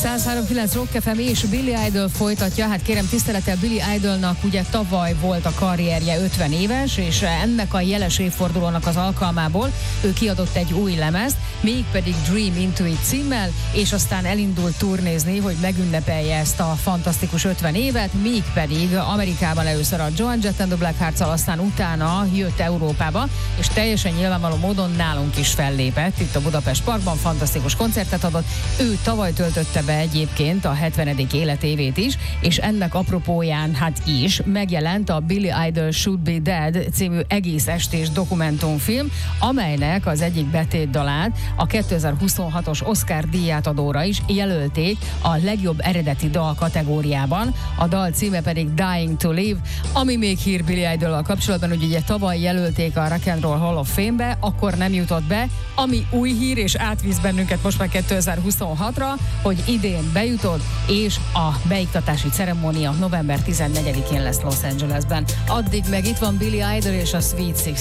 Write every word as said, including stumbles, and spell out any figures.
száz három kilenc Rock ef em és Billy Idol folytatja. Hát kérem tisztelettel, Billy Idolnak ugye tavaly volt a karrierje ötven éves, és ennek a jeles évfordulónak az alkalmából ő kiadott egy új lemezt, mégpedig Dream Into It címmel, és aztán elindult turnézni, hogy megünnepelje ezt a fantasztikus ötven évet, mégpedig Amerikában először a Joan Jett and the Blackhearts-al, aztán utána jött Európába, és teljesen nyilvánvaló módon nálunk is fellépett, itt a Budapest Parkban fantasztikus koncertet adott. Ő tavaly töltötte be egyébként a hetvenedik életévét is, és ennek apropóján hát is megjelent a Billy Idol Should Be Dead című egész estés dokumentumfilm, amelynek az egyik betétdalát a kétezer-huszonhatos Oscar díjátadóra is jelölték a legjobb eredeti dal kategóriában, a dal címe pedig Dying to Live, ami még hír Billy Idol-al kapcsolatban, hogy ugye tavaly jelölték a Rock and Roll Hall of Fame-be, akkor nem jutott be, ami új hír, és átvisz bennünket most már kétezer-huszonhatra, hogy idén bejutott, és a beiktatási ceremónia november tizennegyedikén lesz Los Angelesben. Addig meg itt van Billy Idol és a Sweet